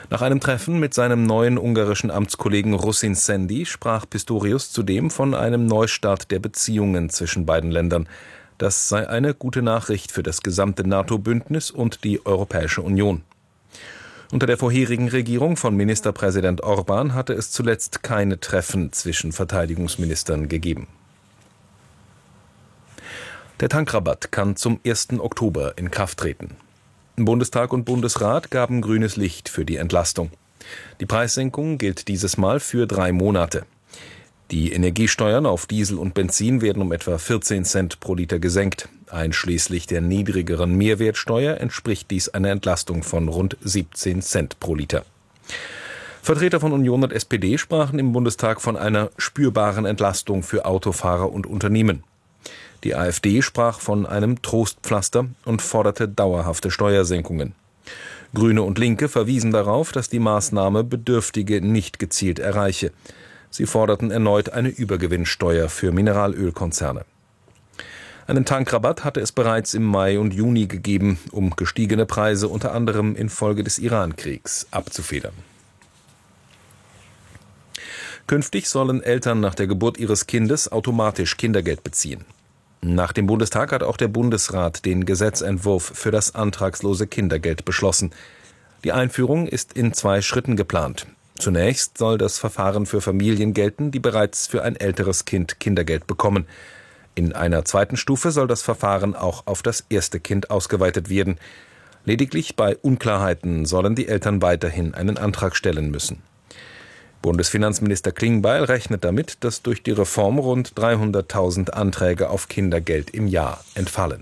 Nach einem Treffen mit seinem neuen ungarischen Amtskollegen Rusin Szendy sprach Pistorius zudem von einem Neustart der Beziehungen zwischen beiden Ländern. Das sei eine gute Nachricht für das gesamte NATO-Bündnis und die Europäische Union. Unter der vorherigen Regierung von Ministerpräsident Orbán hatte es zuletzt keine Treffen zwischen Verteidigungsministern gegeben. Der Tankrabatt kann zum 1. Oktober in Kraft treten. Bundestag und Bundesrat gaben grünes Licht für die Entlastung. Die Preissenkung gilt dieses Mal für 3 Monate. Die Energiesteuern auf Diesel und Benzin werden um etwa 14 Cent pro Liter gesenkt. Einschließlich der niedrigeren Mehrwertsteuer entspricht dies einer Entlastung von rund 17 Cent pro Liter. Vertreter von Union und SPD sprachen im Bundestag von einer spürbaren Entlastung für Autofahrer und Unternehmen. Die AfD sprach von einem Trostpflaster und forderte dauerhafte Steuersenkungen. Grüne und Linke verwiesen darauf, dass die Maßnahme Bedürftige nicht gezielt erreiche. Sie forderten erneut eine Übergewinnsteuer für Mineralölkonzerne. Einen Tankrabatt hatte es bereits im Mai und Juni gegeben, um gestiegene Preise unter anderem infolge des Iran-Kriegs abzufedern. Künftig sollen Eltern nach der Geburt ihres Kindes automatisch Kindergeld beziehen. Nach dem Bundestag hat auch der Bundesrat den Gesetzentwurf für das antragslose Kindergeld beschlossen. Die Einführung ist in 2 Schritten geplant. Zunächst soll das Verfahren für Familien gelten, die bereits für ein älteres Kind Kindergeld bekommen. In einer zweiten Stufe soll das Verfahren auch auf das erste Kind ausgeweitet werden. Lediglich bei Unklarheiten sollen die Eltern weiterhin einen Antrag stellen müssen. Bundesfinanzminister Klingbeil rechnet damit, dass durch die Reform rund 300.000 Anträge auf Kindergeld im Jahr entfallen.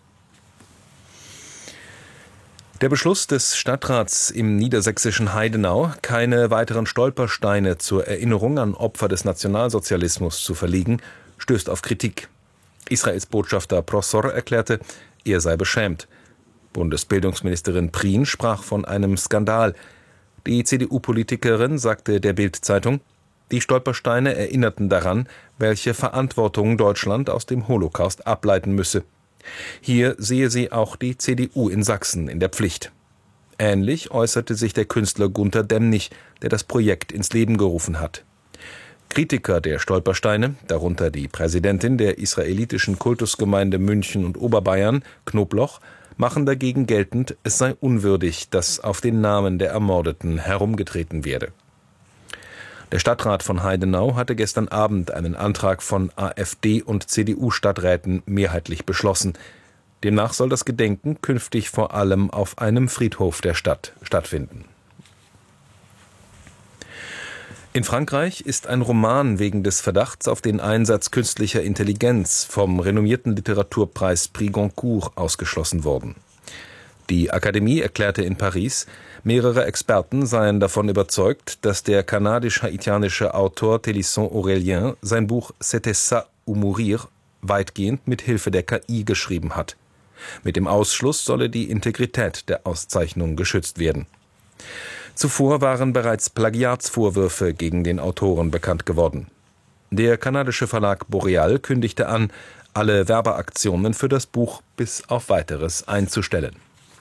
Der Beschluss des Stadtrats im niedersächsischen Heidenau, keine weiteren Stolpersteine zur Erinnerung an Opfer des Nationalsozialismus zu verlegen, stößt auf Kritik. Israels Botschafter Prosor erklärte, er sei beschämt. Bundesbildungsministerin Prien sprach von einem Skandal. Die CDU-Politikerin sagte der Bild-Zeitung, die Stolpersteine erinnerten daran, welche Verantwortung Deutschland aus dem Holocaust ableiten müsse. Hier sehe sie auch die CDU in Sachsen in der Pflicht. Ähnlich äußerte sich der Künstler Gunter Demnig, der das Projekt ins Leben gerufen hat. Kritiker der Stolpersteine, darunter die Präsidentin der israelitischen Kultusgemeinde München und Oberbayern, Knobloch, machen dagegen geltend, es sei unwürdig, dass auf den Namen der Ermordeten herumgetreten werde. Der Stadtrat von Heidenau hatte gestern Abend einen Antrag von AfD- und CDU-Stadträten mehrheitlich beschlossen. Demnach soll das Gedenken künftig vor allem auf einem Friedhof der Stadt stattfinden. In Frankreich ist ein Roman wegen des Verdachts auf den Einsatz künstlicher Intelligenz vom renommierten Literaturpreis Prix Goncourt ausgeschlossen worden. Die Akademie erklärte in Paris, mehrere Experten seien davon überzeugt, dass der kanadisch-haitianische Autor Télisson Aurélien sein Buch C'était ça ou mourir weitgehend mit Hilfe der KI geschrieben hat. Mit dem Ausschluss solle die Integrität der Auszeichnung geschützt werden. Zuvor waren bereits Plagiatsvorwürfe gegen den Autoren bekannt geworden. Der kanadische Verlag Boreal kündigte an, alle Werbeaktionen für das Buch bis auf Weiteres einzustellen.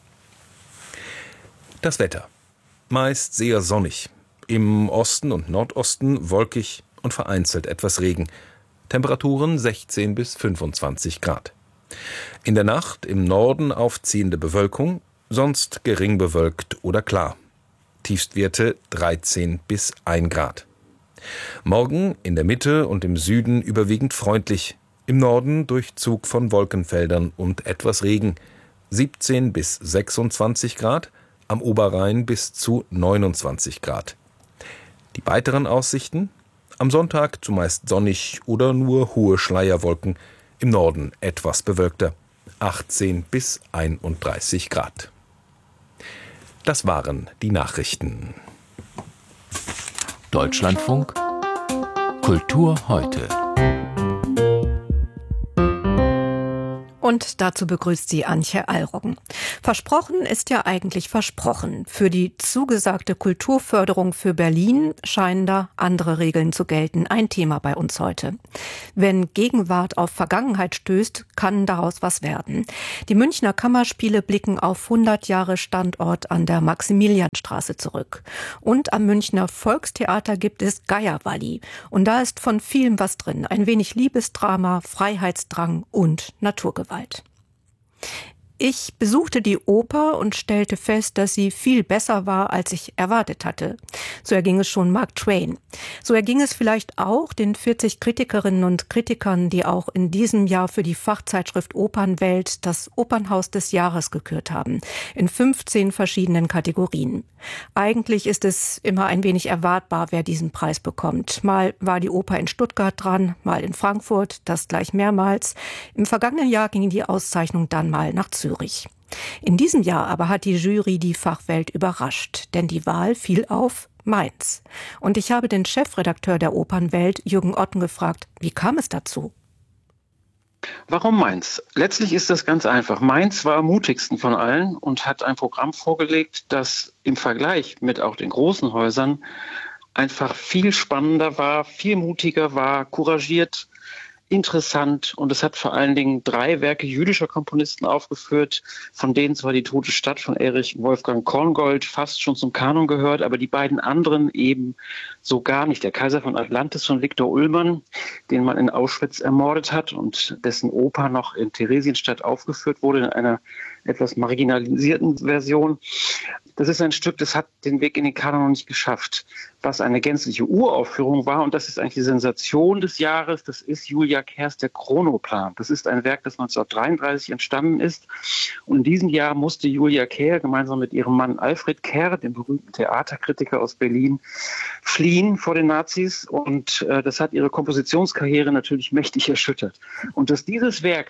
Das Wetter. Meist sehr sonnig. Im Osten und Nordosten wolkig und vereinzelt etwas Regen. Temperaturen 16 bis 25 Grad. In der Nacht im Norden aufziehende Bewölkung, sonst gering bewölkt oder klar. Tiefstwerte 13 bis 1 Grad. Morgen in der Mitte und im Süden überwiegend freundlich. Im Norden Durchzug von Wolkenfeldern und etwas Regen. 17 bis 26 Grad. Am Oberrhein bis zu 29 Grad. Die weiteren Aussichten? Am Sonntag zumeist sonnig oder nur hohe Schleierwolken, im Norden etwas bewölkter, 18 bis 31 Grad. Das waren die Nachrichten. Deutschlandfunk Kultur heute. Und dazu begrüßt sie Antje Allroggen. Versprochen ist ja eigentlich versprochen. Für die zugesagte Kulturförderung für Berlin scheinen da andere Regeln zu gelten. Ein Thema bei uns heute. Wenn Gegenwart auf Vergangenheit stößt, kann daraus was werden. Die Münchner Kammerspiele blicken auf 100 Jahre Standort an der Maximilianstraße zurück. Und am Münchner Volkstheater gibt es Geierwalli. Und da ist von vielem was drin. Ein wenig Liebesdrama, Freiheitsdrang und Naturgewalt. Ich besuchte die Oper und stellte fest, dass sie viel besser war, als ich erwartet hatte. So erging es schon Mark Twain. So erging es vielleicht auch den 40 Kritikerinnen und Kritikern, die auch in diesem Jahr für die Fachzeitschrift Opernwelt das Opernhaus des Jahres gekürt haben. In 15 verschiedenen Kategorien. Eigentlich ist es immer ein wenig erwartbar, wer diesen Preis bekommt. Mal war die Oper in Stuttgart dran, mal in Frankfurt, das gleich mehrmals. Im vergangenen Jahr ging die Auszeichnung dann mal nach Zürich. In diesem Jahr aber hat die Jury die Fachwelt überrascht, denn die Wahl fiel auf Mainz. Und ich habe den Chefredakteur der Opernwelt, Jürgen Otten, gefragt, wie kam es dazu? Warum Mainz? Letztlich ist das ganz einfach. Mainz war am mutigsten von allen und hat ein Programm vorgelegt, das im Vergleich mit auch den großen Häusern einfach viel spannender war, viel mutiger war, couragiert, interessant, und es hat vor allen Dingen 3 Werke jüdischer Komponisten aufgeführt, von denen zwar die Tote Stadt von Erich Wolfgang Korngold fast schon zum Kanon gehört, aber die beiden anderen eben so gar nicht. Der Kaiser von Atlantis von Viktor Ullmann, den man in Auschwitz ermordet hat und dessen Oper noch in Theresienstadt aufgeführt wurde in einer etwas marginalisierten Version. Das ist ein Stück, das hat den Weg in den Kanon noch nicht geschafft, was eine gänzliche Uraufführung war. Und das ist eigentlich die Sensation des Jahres. Das ist Julia Kehrs Der Chronoplan. Das ist ein Werk, das 1933 entstanden ist. Und in diesem Jahr musste Julia Kehr gemeinsam mit ihrem Mann Alfred Kerr, dem berühmten Theaterkritiker aus Berlin, fliehen vor den Nazis. Und das hat ihre Kompositionskarriere natürlich mächtig erschüttert. Und dass dieses Werk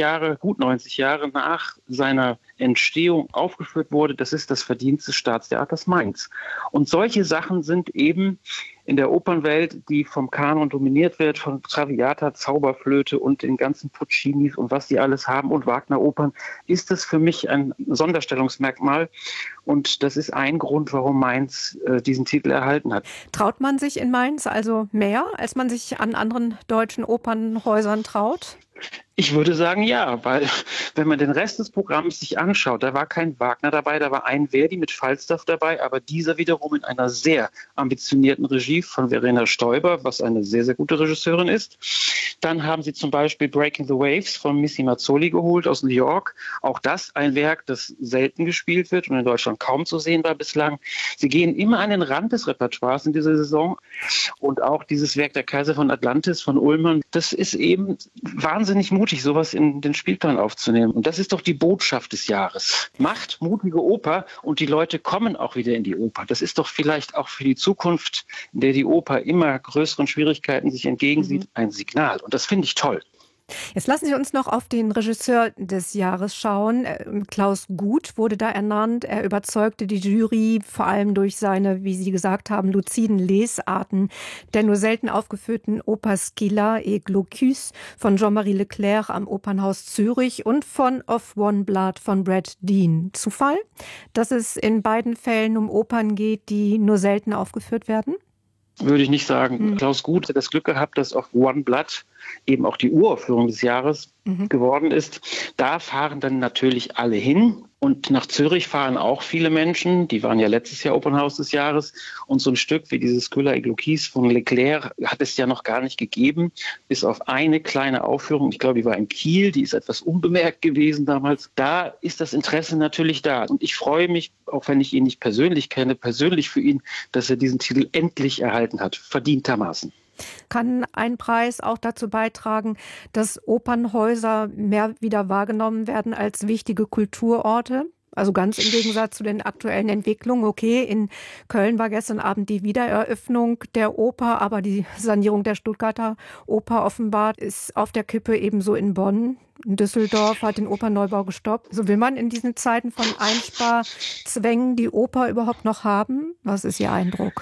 gut 90 Jahre nach seiner Entstehung aufgeführt wurde, das ist das Verdienst des Staatstheaters Mainz. Und solche Sachen sind eben in der Opernwelt, die vom Kanon dominiert wird, von Traviata, Zauberflöte und den ganzen Puccinis und was die alles haben und Wagner-Opern, ist das für mich ein Sonderstellungsmerkmal. Und das ist ein Grund, warum Mainz diesen Titel erhalten hat. Traut man sich in Mainz also mehr, als man sich an anderen deutschen Opernhäusern traut? Ich würde sagen, ja, weil wenn man den Rest des Programms sich anschaut, da war kein Wagner dabei, da war ein Verdi mit Falstaff dabei, aber dieser wiederum in einer sehr ambitionierten Regie von Verena Stoiber, was eine sehr, sehr gute Regisseurin ist. Dann haben sie zum Beispiel Breaking the Waves von Missy Mazzoli geholt aus New York. Auch das ein Werk, das selten gespielt wird und in Deutschland kaum zu sehen war bislang. Sie gehen immer an den Rand des Repertoires in dieser Saison. Und auch dieses Werk Der Kaiser von Atlantis von Ullmann, das ist eben wahnsinnig mutig, sowas in den Spielplan aufzunehmen. Und das ist doch die Botschaft des Jahres. Macht mutige Oper und die Leute kommen auch wieder in die Oper. Das ist doch vielleicht auch für die Zukunft, in der die Oper immer größeren Schwierigkeiten sich entgegensieht, ein Signal. Und das finde ich toll. Jetzt lassen Sie uns noch auf den Regisseur des Jahres schauen. Klaus Guth wurde da ernannt. Er überzeugte die Jury vor allem durch seine, wie Sie gesagt haben, luziden Lesarten der nur selten aufgeführten Oper Scylla et Glaucus von Jean-Marie Leclerc am Opernhaus Zürich und von Of One Blood von Brad Dean. Zufall, dass es in beiden Fällen um Opern geht, die nur selten aufgeführt werden? Würde ich nicht sagen. Klaus Guth hat das Glück gehabt, dass Of One Blood eben auch die Uraufführung des Jahres geworden ist. Da fahren dann natürlich alle hin. Und nach Zürich fahren auch viele Menschen. Die waren ja letztes Jahr Opernhaus des Jahres. Und so ein Stück wie dieses Scylla et Glaucus von Leclerc hat es ja noch gar nicht gegeben. Bis auf eine kleine Aufführung. Ich glaube, die war in Kiel. Die ist etwas unbemerkt gewesen damals. Da ist das Interesse natürlich da. Und ich freue mich, auch wenn ich ihn nicht persönlich kenne, persönlich für ihn, dass er diesen Titel endlich erhalten hat. Verdientermaßen. Kann ein Preis auch dazu beitragen, dass Opernhäuser mehr wieder wahrgenommen werden als wichtige Kulturorte? Also ganz im Gegensatz zu den aktuellen Entwicklungen. Okay, in Köln war gestern Abend die Wiedereröffnung der Oper, aber die Sanierung der Stuttgarter Oper offenbar ist auf der Kippe, ebenso in Bonn. In Düsseldorf hat den Opernneubau gestoppt. So will man in diesen Zeiten von Einsparzwängen die Oper überhaupt noch haben? Was ist Ihr Eindruck?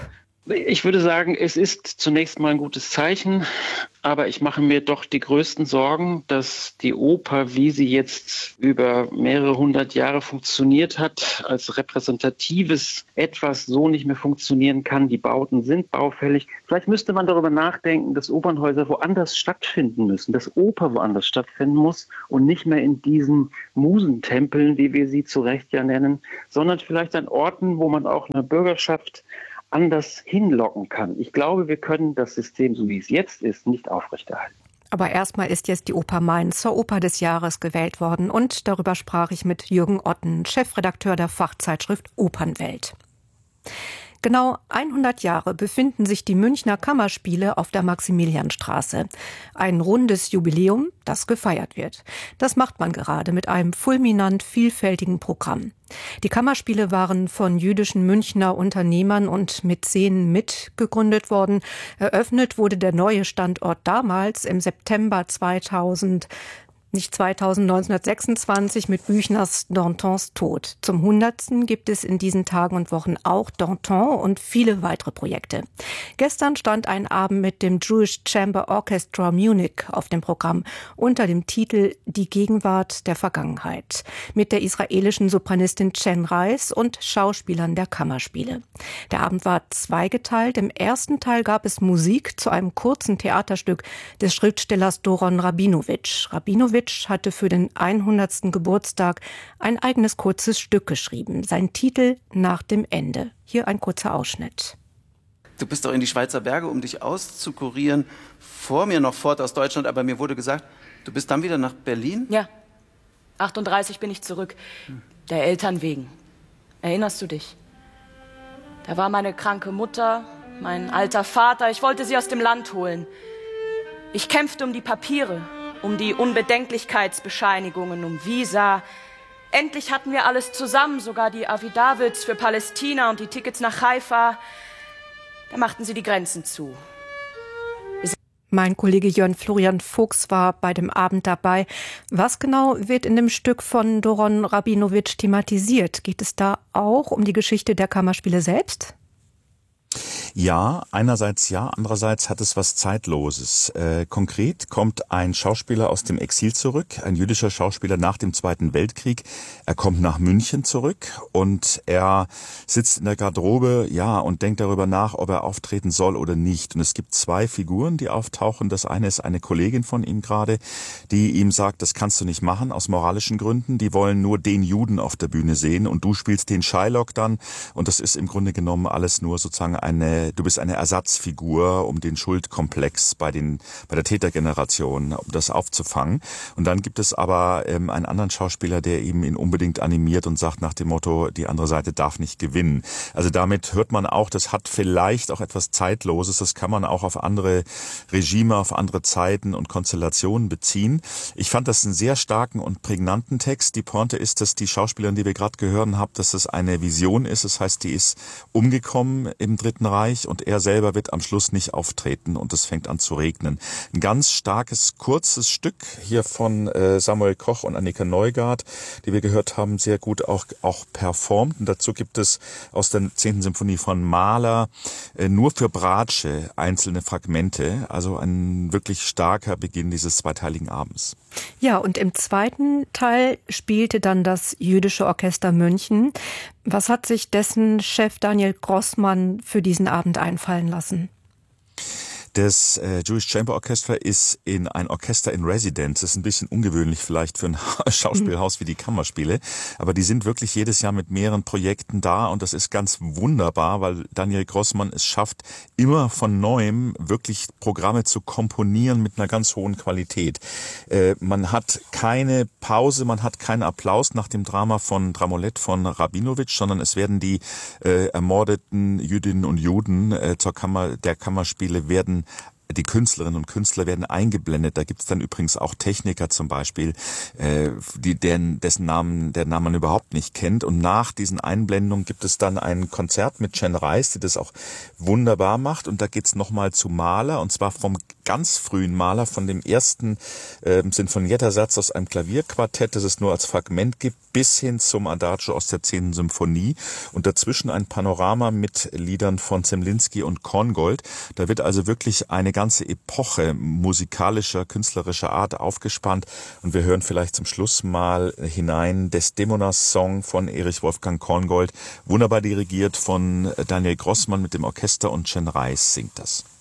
Ich würde sagen, es ist zunächst mal ein gutes Zeichen, aber ich mache mir doch die größten Sorgen, dass die Oper, wie sie jetzt über mehrere hundert Jahre funktioniert hat, als repräsentatives etwas so nicht mehr funktionieren kann. Die Bauten sind baufällig. Vielleicht müsste man darüber nachdenken, dass Opernhäuser woanders stattfinden müssen, dass Oper woanders stattfinden muss und nicht mehr in diesen Musentempeln, wie wir sie zu Recht ja nennen, sondern vielleicht an Orten, wo man auch eine Bürgerschaft anders hinlocken kann. Ich glaube, wir können das System, so wie es jetzt ist, nicht aufrechterhalten. Aber erstmal ist jetzt die Oper Mainz zur Oper des Jahres gewählt worden. Und darüber sprach ich mit Jürgen Otten, Chefredakteur der Fachzeitschrift Opernwelt. Genau 100 Jahre befinden sich die Münchner Kammerspiele auf der Maximilianstraße. Ein rundes Jubiläum, das gefeiert wird. Das macht man gerade mit einem fulminant vielfältigen Programm. Die Kammerspiele waren von jüdischen Münchner Unternehmern und Mäzenen mitgegründet worden. Eröffnet wurde der neue Standort damals im September 1926 mit Büchners Dantons Tod. Zum 100. gibt es in diesen Tagen und Wochen auch Danton und viele weitere Projekte. Gestern stand ein Abend mit dem Jewish Chamber Orchestra Munich auf dem Programm unter dem Titel Die Gegenwart der Vergangenheit mit der israelischen Sopranistin Chen Reis und Schauspielern der Kammerspiele. Der Abend war zweigeteilt. Im ersten Teil gab es Musik zu einem kurzen Theaterstück des Schriftstellers Doron Rabinowitsch. Rabinowitsch hatte für den 100. Geburtstag ein eigenes kurzes Stück geschrieben. Sein Titel Nach dem Ende. Hier ein kurzer Ausschnitt. Du bist doch in die Schweizer Berge, um dich auszukurieren. Vor mir noch fort aus Deutschland, aber mir wurde gesagt, du bist dann wieder nach Berlin? Ja, 38 bin ich zurück. Der Eltern wegen. Erinnerst du dich? Da war meine kranke Mutter, mein alter Vater. Ich wollte sie aus dem Land holen. Ich kämpfte um die Papiere, um die Unbedenklichkeitsbescheinigungen, um Visa. Endlich hatten wir alles zusammen, sogar die Affidavits für Palästina und die Tickets nach Haifa. Da machten sie die Grenzen zu. Mein Kollege Jörn Florian Fuchs war bei dem Abend dabei. Was genau wird in dem Stück von Doron Rabinowitsch thematisiert? Geht es da auch um die Geschichte der Kammerspiele selbst? Ja, einerseits ja, andererseits hat es was Zeitloses. Konkret kommt ein Schauspieler aus dem Exil zurück, ein jüdischer Schauspieler nach dem Zweiten Weltkrieg. Er kommt nach München zurück und er sitzt in der Garderobe, ja, und denkt darüber nach, ob er auftreten soll oder nicht. Und es gibt zwei Figuren, die auftauchen. Das eine ist eine Kollegin von ihm gerade, die ihm sagt, das kannst du nicht machen, aus moralischen Gründen. Die wollen nur den Juden auf der Bühne sehen und du spielst den Shylock dann. Und das ist im Grunde genommen alles nur sozusagen du bist eine Ersatzfigur, um den Schuldkomplex bei der Tätergeneration, um das aufzufangen. Und dann gibt es aber einen anderen Schauspieler, der ihn unbedingt animiert und sagt nach dem Motto, die andere Seite darf nicht gewinnen. Also damit hört man auch, das hat vielleicht auch etwas Zeitloses, das kann man auch auf andere Regime, auf andere Zeiten und Konstellationen beziehen. Ich fand das einen sehr starken und prägnanten Text. Die Pointe ist, dass die Schauspielerin, die wir gerade gehört haben, dass es eine Vision ist. Das heißt, die ist umgekommen im Dritten Reich und er selber wird am Schluss nicht auftreten und es fängt an zu regnen. Ein ganz starkes, kurzes Stück hier von Samuel Koch und Annika Neugaard, die wir gehört haben, sehr gut auch performt. Und dazu gibt es aus der 10. Symphonie von Mahler nur für Bratsche einzelne Fragmente. Also ein wirklich starker Beginn dieses zweiteiligen Abends. Ja, und im zweiten Teil spielte dann das Jüdische Orchester München. Was hat sich dessen Chef Daniel Grossmann für diesen Abend einfallen lassen? Das Jewish Chamber Orchestra ist ein Orchester in Residence. Das ist ein bisschen ungewöhnlich vielleicht für ein Schauspielhaus wie die Kammerspiele. Aber die sind wirklich jedes Jahr mit mehreren Projekten da und das ist ganz wunderbar, weil Daniel Grossmann es schafft, immer von Neuem wirklich Programme zu komponieren mit einer ganz hohen Qualität. Man hat keine Pause, man hat keinen Applaus nach dem Drama von Dramolett von Rabinowitsch, sondern es werden die ermordeten Jüdinnen und Juden der Kammerspiele werden Die Künstlerinnen und Künstler werden eingeblendet. Da gibt's dann übrigens auch Techniker zum Beispiel, dessen Namen man überhaupt nicht kennt. Und nach diesen Einblendungen gibt es dann ein Konzert mit Chen Reis, die das auch wunderbar macht. Und da geht's nochmal zu Mahler, und zwar vom ganz frühen Mahler, von dem ersten Sinfonietta-Satz aus einem Klavierquartett, das es nur als Fragment gibt, bis hin zum Adagio aus der 10. Symphonie. Und dazwischen ein Panorama mit Liedern von Zemlinsky und Korngold. Da wird also wirklich eine ganze Epoche musikalischer, künstlerischer Art aufgespannt. Und wir hören vielleicht zum Schluss mal hinein Desdemonas Song von Erich Wolfgang Korngold, wunderbar dirigiert von Daniel Grossmann mit dem Orchester, und Chen Reis singt das.